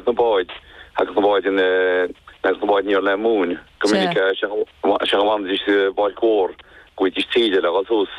na boid níor le mún gomininic se bhain is báid cór goid is tíide le gasús.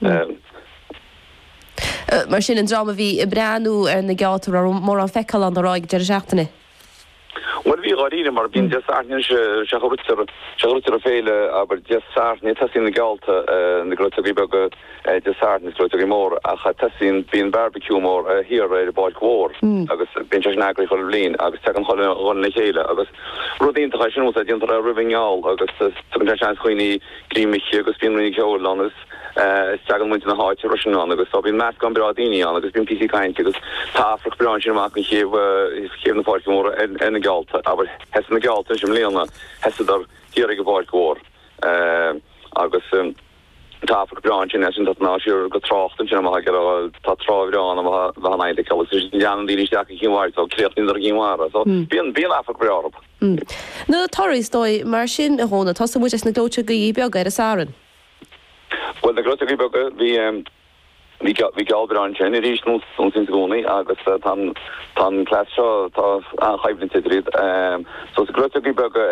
Mar sin an drama bhí i breanú ar na gátar ar mór an feicáil an ráig de seachtainna. Wel fi goríine mar bín desartnin se a féile aber desartni tasin na galta na grotagi bega desartni grotagi mór a cha tasin bín barbecue mór hir ar báid cór agus bín se nagri choil blin agus tegan choil na chéile agus rodín ta sin a dintar a rivingáil agus tugan chans chuoine gríimiche agus bín runig ceol angus tegan muint na háit Russian an agus so bín meas gan bradíine an agus bín PC kaint agus táfrach brain sin amach chéh na báid mór en na galta aber hess na galta sem leanna hessedar hierige báid cór agus táfrach brain sin esin dat ná siúr go trochten sin amach gur tá tráhrán am bhaid call an díine steach chinhhair so créchtnín ar ginhhara so bíon afrach brearb. Na toris dói mar sin a hóna tá mu na dóte go í beag ar a saran. Well na grota go beag vi galber an tjenne rísnú sin goni agus tan klas tá an chaibn tidrid so grotigi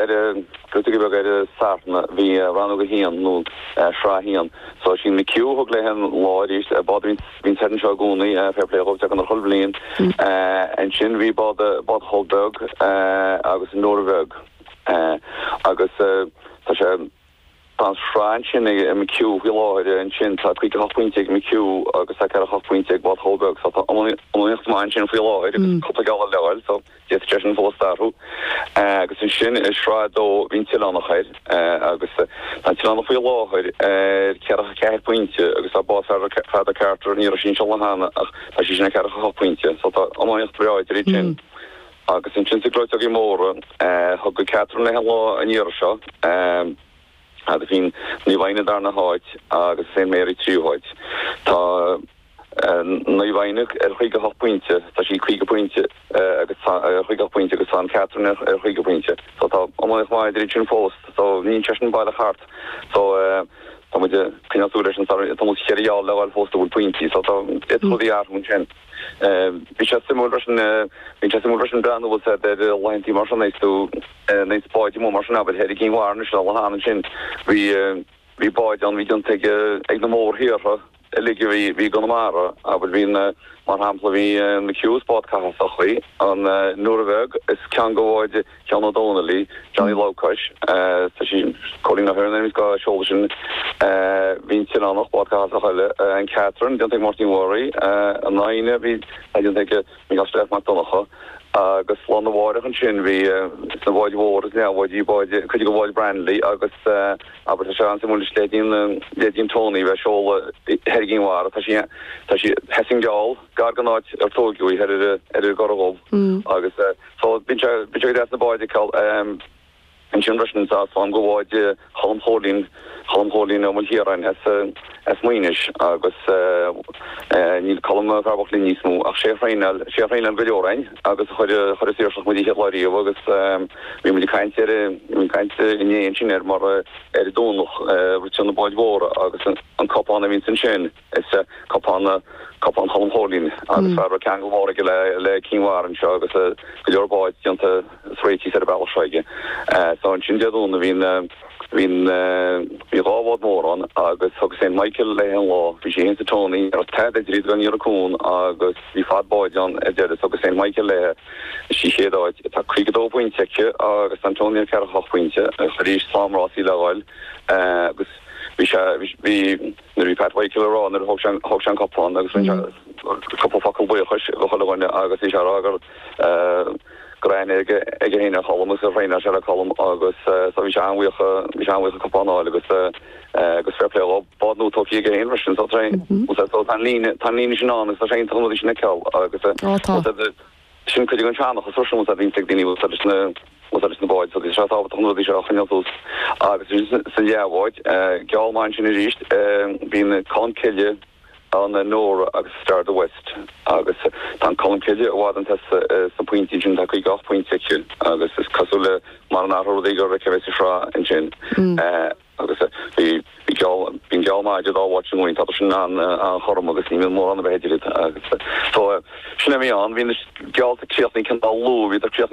bega sartna vi ran go hian no sra hian so sin me kiú hog le hen láris bad vin sen goni fairplay op an holblin en sin vi bad holbug agus Norveg agus tá Tans French in MQ hiláide an sin tá chuig hafpointig MQ agus a cear hafpointig bad Holberg so onlicht main sin filáide coppa gal leil so jestresen fol starú agus an sin is shrádó vín tilannachid agus an tilanna fi láid ceach ceir pointe agus a bá fer a cartar ní sin hanna a si sinna ceach hafpointe so tá onlicht breid sin agus an sin sigloit ag mór hog go Catherine le lá an íra seo a fin ní bhaine dar na háit agus sé méri tríúháid tá na bhaineach chuige hoppointe tá sí chuige pointe agus chuige pointe agus san Catherine chuige pointe so tá amach maidir sin fóst so ní tesin bail a hart so tá mu kinúlechen tá mu cheall leil fósta bú pointí so tá chodí hun sin vi simul Russian brand was leintí mar neú neipáid mo mar aber he gin war han sin vi baid an vi ag na mór hirra ligge vi gan mara aber vin mar hapla vi na Qspot kachi an Norveg is kan goide John O'Donnelly Johnny Locus calling her name is go Schulden vin an noch podcast en Catherine don't think Martin worry an naine vi I don't think mi gas McDonagh agus lá bhide an sin bhí na bhid hór ne bhid chu go bhid Brandley agus aber se an mú lédín Tony bheith seola herginhhar tá si hesingáil gar ganáid ar tógiúí ar gohób agus bin na báide cal an sin Russian sa an go bhide Halmhólín am hiarin es muinis agus níl colm farbach nísmú ach séfrein an gorein agus chuir séch mudí heláí agus vi mu kainte iné sin mar dónoch runa baid hór agus an capán a vín sin is capán Halmhólín agus fer kegahá le kínharen se agus goorbaid jonta sréití sé bellseige so an sin deún a vín ráhád mór an agus thug sé Michael le an lá hí sé a Tony ar te ríd an Iarún agus hí fadbáid an de agus sé Michael le sí chédáid tá chuigadó pointteche agus Antonio ce hachpointe choríéis samrásí leáil agus hí Michael rá hog an capán agus couple fakul buchas gohallne agus is agar Greinige héine chomas a réine se colm agus vi anhuicha kapáil agus fairplay badú toí ge inversion tan líne sin an a sé tan sinna ke agus sin chu an seannach a so a vín déine na báid so se achanús agus san jeháid geáin sin ríist bín conceile an nóra agus Star the West agus tan colmcéide bhád an sa pointí sin tá chuig 8 pointe agus is cosúle mar an áthródaí re cehéis frá an sin agus bín geáid á watching moin tá sin an chom agus ní mór an bhéidir agus so sinna mé an hín geálta chéochtní cin lú hí